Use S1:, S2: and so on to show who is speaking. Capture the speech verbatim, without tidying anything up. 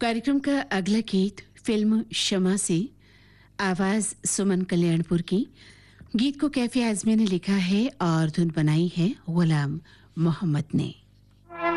S1: कार्यक्रम का अगला गीत फिल्म शमा से, आवाज सुमन कल्याणपुर की। गीत को कैफी आजमी ने लिखा है और धुन बनाई है गुलाम मोहम्मद ने।